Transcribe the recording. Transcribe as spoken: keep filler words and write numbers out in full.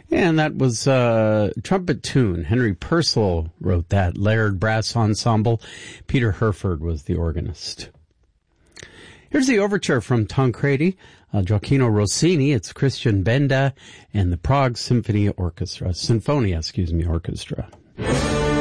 And that was uh Trumpet Tune. Henry Purcell wrote that. Laird Brass Ensemble. Peter Herford was the organist. Here's the overture from Tancredi, uh, Gioacchino Rossini. It's Christian Benda and the Prague Symphony Orchestra, Sinfonia, excuse me, Orchestra.